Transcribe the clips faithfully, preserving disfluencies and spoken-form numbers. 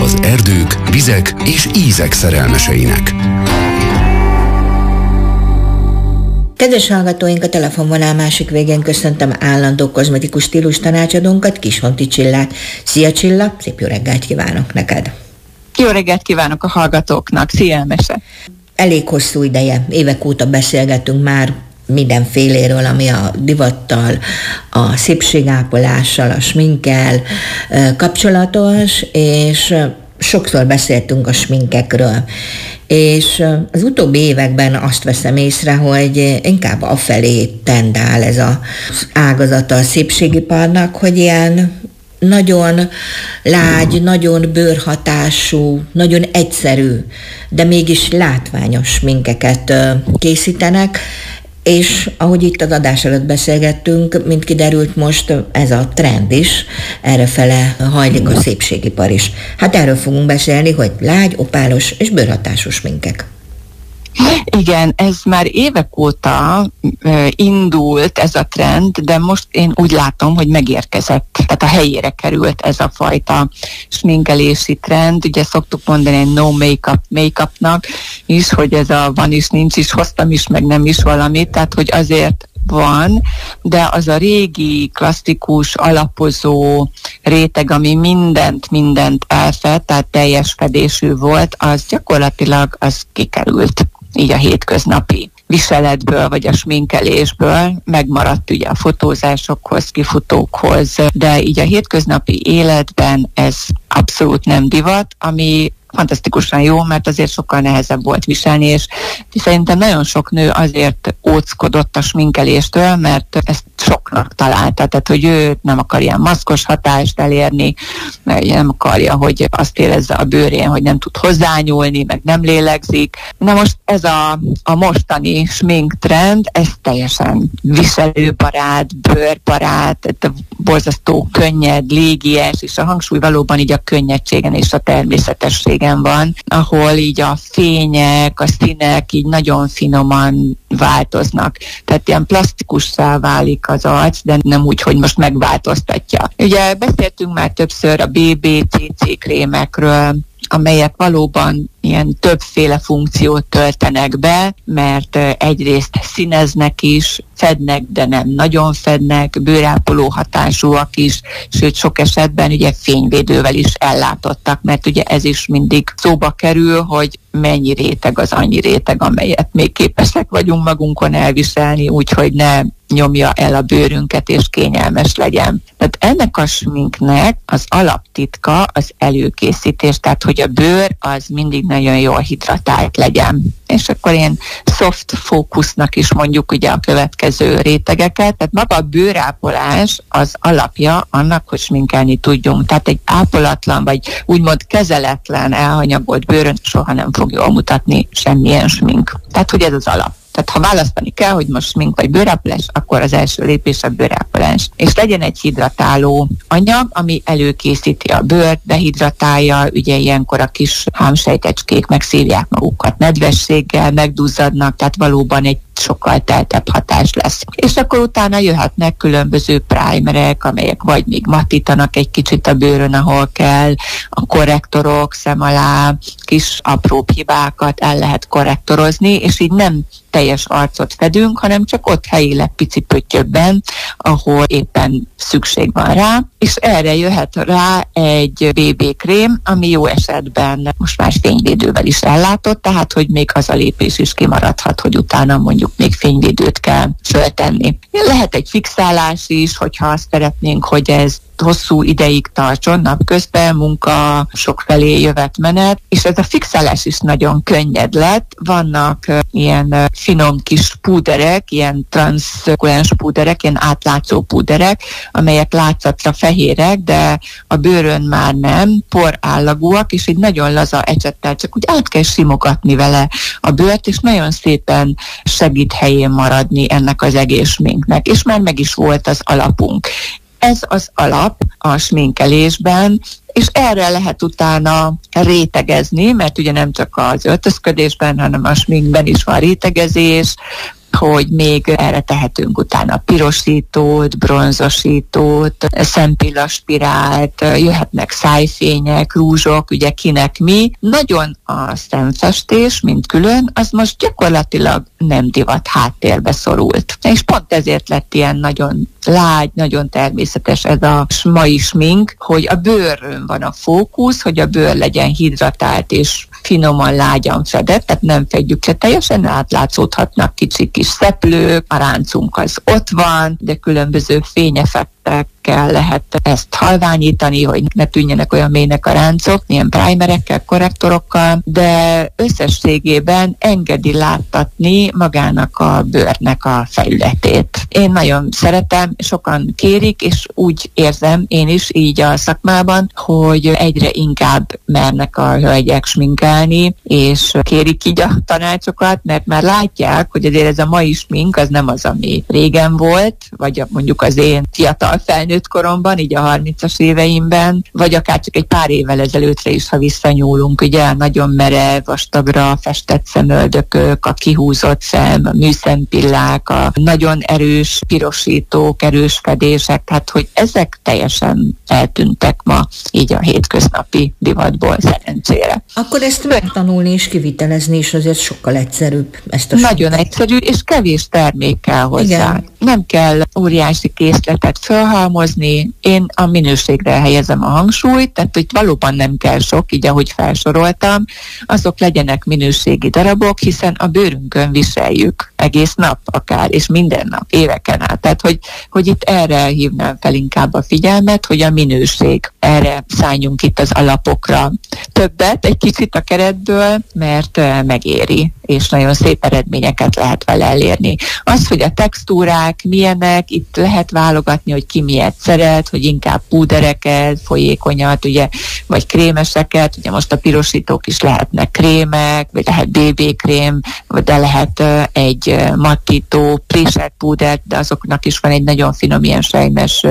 az erdők, vizek és ízek szerelmeseinek. Kedves hallgatóink, a telefonvonal másik végén köszöntöm állandó kozmetikus stílus tanácsadónkat, Kishonti Csillát. Szia Csilla, szép jó reggelt kívánok neked! Jó reggelt kívánok a hallgatóknak, szia Mese! Elég hosszú ideje, évek óta beszélgetünk már mindenféléről, ami a divattal, a szépségápolással, a sminkkel kapcsolatos, és sokszor beszéltünk a sminkekről. És az utóbbi években azt veszem észre, hogy inkább afelé tendál ez az ágazata a szépségiparnak, hogy ilyen nagyon lágy, nagyon bőrhatású, nagyon egyszerű, de mégis látványos sminkeket készítenek, és ahogy itt az adás előtt beszélgettünk, mint kiderült, most ez a trend is, errefele hajlik a szépségipar is. Hát erről fogunk beszélni, hogy lágy, opálos és bőrhatású sminkek. Igen, ez már évek óta uh, indult ez a trend, de most én úgy látom, hogy megérkezett, tehát a helyére került ez a fajta sminkelési trend. Ugye szoktuk mondani egy no make-up make-upnak is, hogy ez a van is, nincs is, hoztam is, meg nem is valamit, tehát hogy azért van, de az a régi, klasszikus, alapozó réteg, ami mindent, mindent elfed, tehát teljes fedésű volt, az gyakorlatilag az kikerült így a hétköznapi viseletből, vagy a sminkelésből, megmaradt ugye a fotózásokhoz, kifutókhoz, de így a hétköznapi életben ez abszolút nem divat, ami fantasztikusan jó, mert azért sokkal nehezebb volt viselni, és szerintem nagyon sok nő azért óckodott a sminkeléstől, mert ezt soknak találta, tehát hogy ő nem akar ilyen maszkos hatást elérni, mert nem akarja, hogy azt érezze a bőrén, hogy nem tud hozzányúlni, meg nem lélegzik. Na most ez a, a mostani smink trend, ez teljesen viselőbarát, bőrbarát, borzasztó könnyed, légies, és a hangsúly valóban így a könnyedségen és a természetességen van, ahol így a fények, a színek így nagyon finoman változnak. Tehát ilyen plastikussá válik az arc, de nem úgy, hogy most megváltoztatja. Ugye beszéltünk már többször a bé bé cé cé krémekről, amelyek valóban ilyen többféle funkciót töltenek be, mert egyrészt színeznek is, fednek, de nem nagyon fednek, bőrápoló hatásúak is, sőt sok esetben ugye fényvédővel is ellátottak, mert ugye ez is mindig szóba kerül, hogy mennyi réteg az annyi réteg, amelyet még képesek vagyunk magunkon elviselni, úgyhogy ne nyomja el a bőrünket és kényelmes legyen. Tehát ennek a sminknek az alaptitka az előkészítés, tehát hogy a bőr az mindig nagyon jól hidratált legyen. És akkor én soft fókusznak is mondjuk ugye a következő rétegeket, tehát maga a bőrápolás az alapja annak, hogy sminkelni tudjunk. Tehát egy ápolatlan vagy úgymond kezeletlen, elhanyagolt bőrön soha nem fog jól mutatni semmilyen smink. Tehát hogy ez az alap. Tehát ha választani kell, hogy most smink vagy bőrápolás, akkor az első lépés a bőrápolás. És legyen egy hidratáló anyag, ami előkészíti a bőrt, dehidratálja, ugye ilyenkor a kis hámsejtecskék megszívják magukat nedvességgel, megduzzadnak, tehát valóban egy sokkal teltebb hatás lesz. És akkor utána jöhetnek különböző primerek, amelyek vagy még matítanak egy kicsit a bőrön, ahol kell, a korrektorok, szem alá, kis apró hibákat el lehet korrektorozni, és így nem teljes arcot fedünk, hanem csak ott helyileg pici pöttyöbben, ahol éppen szükség van rá, és erre jöhet rá egy bé bé krém, ami jó esetben most már fényvédővel is ellátott, tehát hogy még az a lépés is kimaradhat, hogy utána mondjuk még fényvédőt kell föltenni. Lehet egy fixálás is, hogyha azt szeretnénk, hogy ez hosszú ideig tartson, napközben, munka, sokfelé jövetmenet, és ez a fixálás is nagyon könnyed lett. Vannak uh, ilyen uh, finom kis púderek, ilyen transzkulens púderek, ilyen átlátszó púderek, amelyek látszatra fehérek, de a bőrön már nem, porállagúak, és egy nagyon laza ecsettel csak úgy át kell simogatni vele a bőrt, és nagyon szépen segít helyén maradni ennek az egész sminknek, és már meg is volt az alapunk. Ez az alap a sminkelésben, és erre lehet utána rétegezni, mert ugye nem csak az öltözködésben, hanem a sminkben is van rétegezés, hogy még erre tehetünk utána pirosítót, bronzosítót, szempillaspirált, jöhetnek szájfények, rúzsok, ugye kinek mi. Nagyon a szemfestés, mint külön, az most gyakorlatilag nem divat, háttérbe szorult. És pont ezért lett ilyen nagyon lágy, nagyon természetes ez a mai smink, hogy a bőrön van a fókusz, hogy a bőr legyen hidratált és finoman, lágyan fedett, tehát nem fedjük le teljesen, átlátszódhatnak kicsi kis szeplők, a ráncunk az ott van, de különböző fényeffektekkel lehet ezt halványítani, hogy ne tűnjenek olyan mélynek a ráncok, ilyen primerekkel, korrektorokkal, de összességében engedi láttatni magának a bőrnek a felületét. Én nagyon szeretem, sokan kérik, és úgy érzem én is így a szakmában, hogy egyre inkább mernek a hölgyek sminkelni, és kérik így a tanácsokat, mert már látják, hogy azért ez a mai smink az nem az, ami régen volt, vagy mondjuk az én fiatal felnőtt koromban, így a harmincas éveimben, vagy akár csak egy pár évvel ezelőttre is, ha visszanyúlunk, ugye nagyon merev, vastagra festett szemöldökök, a kihúzott szem, a műszempillák, a nagyon erős pirosítók, erős fedések, tehát hogy ezek teljesen eltűntek ma így a hétköznapi divatból, szerencsére. Akkor ezt megtanulni és kivitelezni is azért sokkal egyszerűbb. Ezt a nagyon sokat. Egyszerű, és kevés termék kell hozzá. Igen. Nem kell óriási készletet felhalmozni, én a minőségre helyezem a hangsúlyt, tehát hogy valóban nem kell sok, így ahogy felsoroltam, azok legyenek minőségi darabok, hiszen a bőrünkön viseljük egész nap akár, és minden nap, éveken át. Tehát, hogy, hogy itt erre hívnám fel inkább a figyelmet, hogy a minőség, erre szálljunk itt az alapokra többet, egy kicsit a keretből, mert megéri, és nagyon szép eredményeket lehet vele elérni. Az, hogy a textúrák milyenek, itt lehet válogatni, hogy ki milyet szeret, hogy inkább púdereket, folyékonyat, ugye, vagy krémeseket, ugye most a pirosítók is lehetnek krémek, vagy lehet bé bé krém, de lehet egy mattító, préselt púder, de azoknak is van egy nagyon finom, ilyen sejmes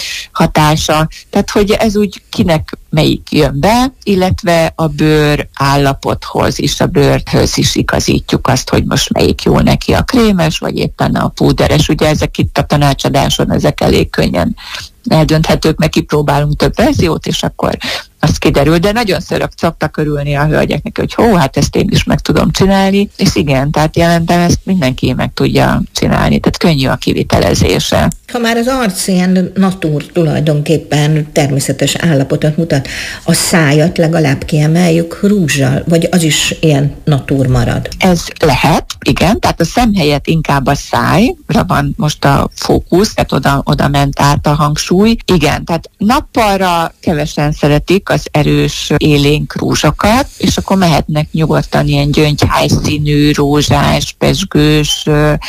hatása. Tehát, hogy ez úgy kinek melyik jön be, illetve a bőr állapothoz és a bőrhöz is igazítjuk azt, hogy most melyik jó neki, a krémes, vagy éppen a púderes. Ugye ezek itt a tanácsadáson, ezek elég könnyen eldönthetők, meg kipróbálunk több verziót, és akkor az kiderül, de nagyon szörök szoktak örülni a hölgyeknek, hogy hó, hát ezt én is meg tudom csinálni, és igen, tehát jelentem ezt mindenki meg tudja csinálni, tehát könnyű a kivitelezése. Ha már az arc ilyen natúr tulajdonképpen természetes állapotot mutat, a szájat legalább kiemeljük rúzsal, vagy az is ilyen natúr marad? Ez lehet, igen, tehát a szem helyett inkább a szájra van most a fókusz, tehát oda, oda ment át a hangsúly. Igen, tehát nappalra kevesen szeretik az erős élénk rúzsokat, és akkor mehetnek nyugodtan ilyen gyöngyhájszínű, rózsás, pezsgős,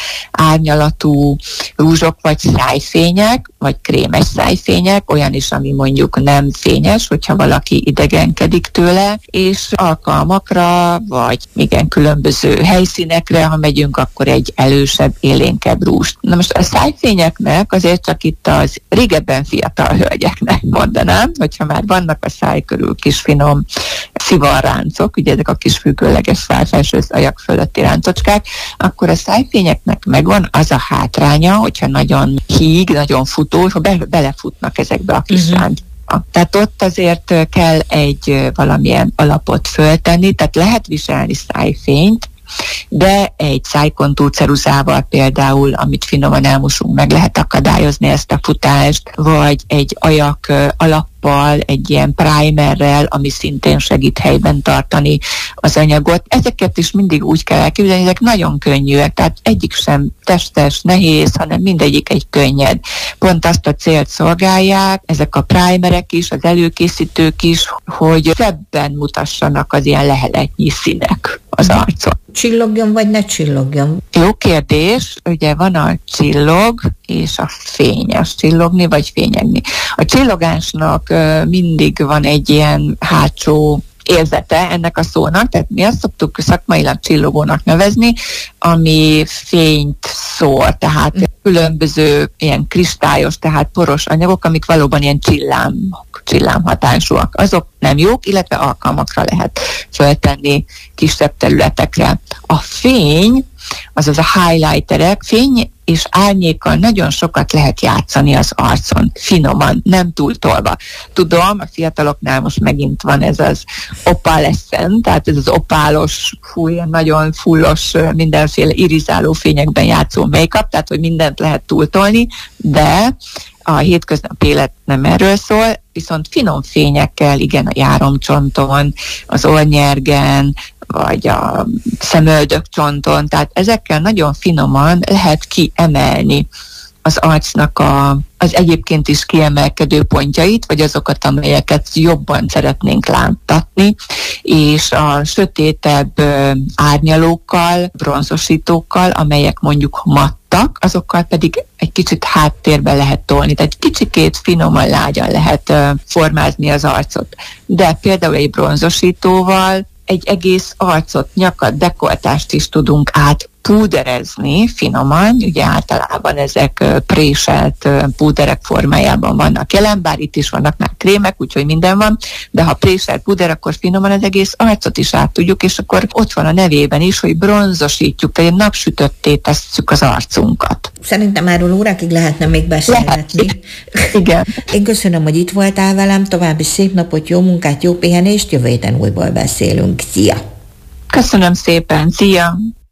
árnyalatú rúzsok, vagy szájfények, vagy krémes szájfények, olyan is, ami mondjuk nem fényes, hogyha valaki idegenkedik tőle, és alkalmakra, vagy igen, különböző helyszínekre, ha megyünk, akkor egy elősebb, élénkebb rúst. Na most a szájfényeknek azért csak itt az régebben fiatal hölgyeknek mondanám, hogyha már vannak a száj körül kis finom szivarráncok, ugye ezek a kis függőleges felső ajak fölötti ráncocskák, akkor a szájfényeknek megvan az a hátránya, hogyha nagyon híg, nagyon futó, ha be, belefutnak ezekbe a kis uh-huh. ráncokba. Tehát ott azért kell egy valamilyen alapot föltenni, tehát lehet viselni szájfényt, de egy szájkontúrceruzával például, amit finoman elmosunk, meg lehet akadályozni ezt a futást, vagy egy ajak alappal, egy ilyen primerrel, ami szintén segít helyben tartani az anyagot. Ezeket is mindig úgy kell elképzelni, ezek nagyon könnyűek, tehát egyik sem testes, nehéz, hanem mindegyik egy könnyed. Pont azt a célt szolgálják, ezek a primerek is, az előkészítők is, hogy szebben mutassanak az ilyen leheletnyi színek az arcon. Csillogjon, vagy ne csillogjon? Jó kérdés, ugye van a csillog és a fényes, csillogni vagy fényegni. A csillogásnak uh, mindig van egy ilyen hátsó érzete ennek a szónak, tehát mi azt szoktuk szakmailag csillogónak nevezni, ami fényt szór, tehát különböző ilyen kristályos, tehát poros anyagok, amik valóban ilyen csillám, csillámhatásúak. Azok nem jók, illetve alkalmakra lehet feltenni kisebb területekre. A fény azaz a highlighterek, fény és árnyékkal nagyon sokat lehet játszani az arcon, finoman, nem túl tolva. Tudom, a fiataloknál most megint van ez az opalescent, tehát ez az opálos, fúj, nagyon fullos, mindenféle irizáló fényekben játszó make-up, tehát hogy mindent lehet túltolni, de a hétköznapi élet nem erről szól, viszont finom fényekkel, igen, a járomcsonton, az orrnyergen, vagy a szemöldökcsonton, tehát ezekkel nagyon finoman lehet kiemelni az arcnak a, az egyébként is kiemelkedő pontjait, vagy azokat, amelyeket jobban szeretnénk láttatni, és a sötétebb árnyalókkal, bronzosítókkal, amelyek mondjuk mattak, azokkal pedig egy kicsit háttérbe lehet tolni, tehát kicsikét finoman, lágyan lehet uh, formázni az arcot. De például egy bronzosítóval egy egész arcot, nyakat, dekoltást is tudunk átpúderezni finoman, ugye általában ezek préselt púderek formájában vannak jelen, bár itt is vannak már krémek, úgyhogy minden van, de ha préselt púder, akkor finoman az egész arcot is át tudjuk, és akkor ott van a nevében is, hogy bronzosítjuk, tehát napsütötté tesszük az arcunkat. Szerintem erről órákig lehetne még beszélgetni. Lehet. Igen. Én köszönöm, hogy itt voltál velem, további szép napot, jó munkát, jó pihenést, jövő héten újból beszélünk. Szia! Köszönöm szépen, szia!